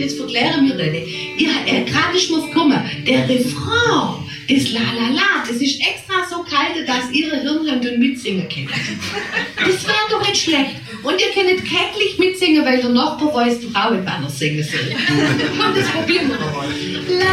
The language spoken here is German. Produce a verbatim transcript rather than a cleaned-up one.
jetzt verklären wir das. Ihr, äh, gerade ist mir's gekommen, der Refrain, das La La La, das ist extra so kalt, dass ihre Hirnhände mitsingen können. Das wäre doch nicht schlecht. Und ihr könnt kärglich mitsingen, weil der Nachbar weiß, die Frau in Banner singen soll. Und das probieren wir mal.